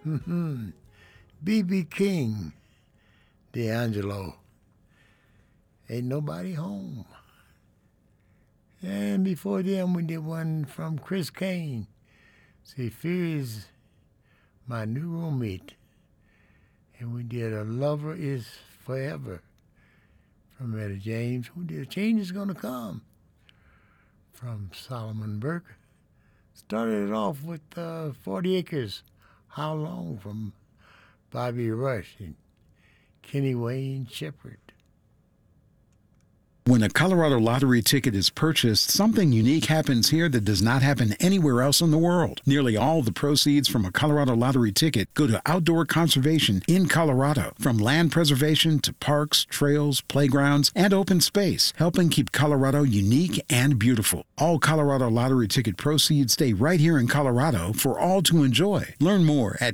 B.B. King, D'Angelo. Ain't Nobody Home. And before them, we did one from Chris Kane. See, Fear is My New Roommate. And we did A Lover Is Forever from Etta James. We did A Change Is Gonna Come from Solomon Burke. Started it off with 40 Acres, How Long from Bobby Rush and Kenny Wayne Shepherd. When a Colorado Lottery ticket is purchased, something unique happens here that does not happen anywhere else in the world. Nearly all the proceeds from a Colorado Lottery ticket go to outdoor conservation in Colorado, from land preservation to parks, trails, playgrounds, and open space, helping keep Colorado unique and beautiful. All Colorado Lottery ticket proceeds stay right here in Colorado for all to enjoy. Learn more at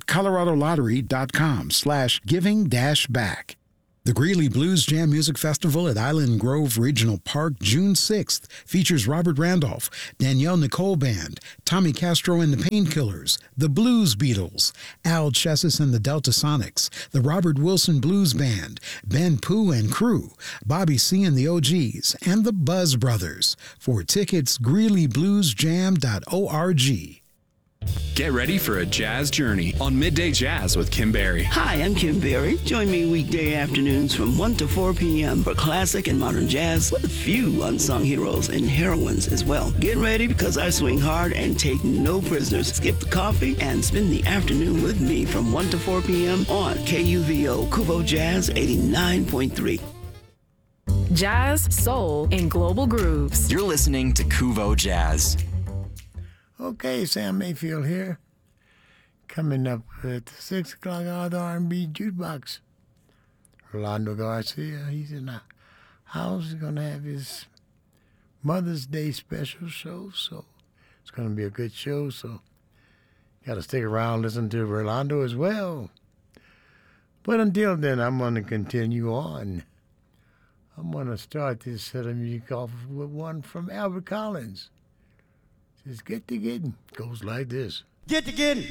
coloradolottery.com/giving-back. The Greeley Blues Jam Music Festival at Island Grove Regional Park, June 6th, features Robert Randolph, Danielle Nicole Band, Tommy Castro and the Painkillers, the Blues Beatles, Al Chessis and the Delta Sonics, the Robert Wilson Blues Band, Ben Pooh and Crew, Bobby C and the OGs, and the Buzz Brothers. For tickets, GreeleyBluesJam.org. Get ready for a jazz journey on Midday Jazz with Kim Berry. Hi, I'm Kim Berry. Join me weekday afternoons from 1 to 4 p.m. for classic and modern jazz with a few unsung heroes and heroines as well. Get ready because I swing hard and take no prisoners. Skip the coffee and spend the afternoon with me from 1 to 4 p.m. on KUVO Kuvo Jazz 89.3. Jazz, soul, and global grooves. You're listening to Kuvo Jazz. Okay, Sam Mayfield here. Coming up at the 6 o'clock hour, the R&B Jukebox. Rolando Garcia, he's in the house. He's going to have his Mother's Day special show, so it's going to be a good show, so got to stick around and listen to Rolando as well. But until then, I'm going to continue on. I'm going to start this set of music off with one from Albert Collins. Says, Get to Getting. Goes like this. Get to Getting.